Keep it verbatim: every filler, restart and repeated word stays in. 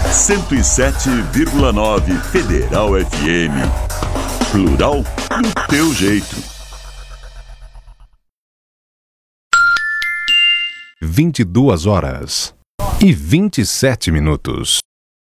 cento e sete vírgula nove Federal F M. Plural do teu jeito. vinte e duas horas e vinte e sete minutos.